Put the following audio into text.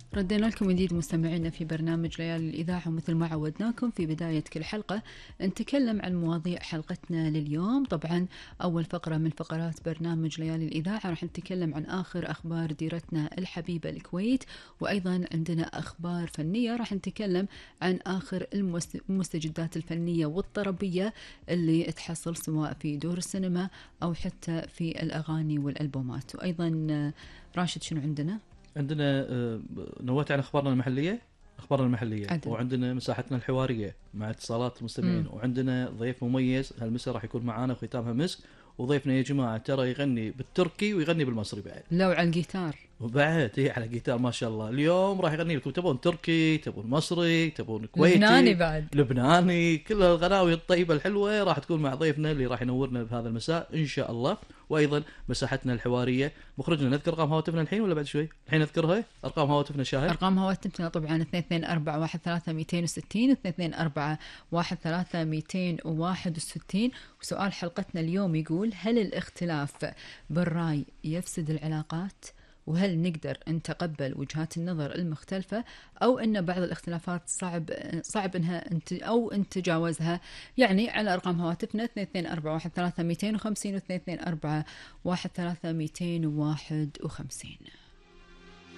ردينا لكم جديد مستمعينا في برنامج ليالي الإذاعة، ومثل ما عودناكم في بداية كل حلقة نتكلم عن مواضيع حلقتنا لليوم. طبعا أول فقرة من فقرات برنامج ليالي الإذاعة راح نتكلم عن آخر أخبار ديرتنا الحبيبة الكويت، وأيضا عندنا أخبار فنية راح نتكلم عن آخر المستجدات الفنية والطربية اللي تحصل سواء في دور السينما أو حتى في الأغاني والألبومات. وأيضا راشد شنو عندنا؟ عندنا نوات عن اخبارنا المحليه عدل. وعندنا مساحتنا الحواريه مع اتصالات المستمعين، وعندنا ضيف مميز هالمساء راح يكون معانا وختامها مسك. وضيفنا يا جماعه ترى يغني بالتركي ويغني بالمصري بعد، لو على الجيتار وبعد هي على جيتار ما شاء الله. اليوم راح يغني لكم تبون تركي، تبون مصري، تبون كويتي، لبناني بعد، لبناني، كل الغناوي الطيبه الحلوه راح تكون مع ضيفنا اللي راح ينورنا بهذا المساء ان شاء الله. وايضا مساحتنا الحواريه. مخرجنا نذكر ارقام هواتفنا الحين ولا بعد شوي؟ الحين نذكرها ارقام هواتفنا شاهد. ارقام هواتفنا طبعا 22413260 22413261. وسؤال حلقتنا اليوم يقول: هل الاختلاف بالرأي يفسد العلاقات؟ وهل نقدر نتقبل وجهات النظر المختلفة، أو أن بعض الاختلافات صعب أنها أو أن تجاوزها؟ يعني على أرقام هواتفنا 22413250 و22413251.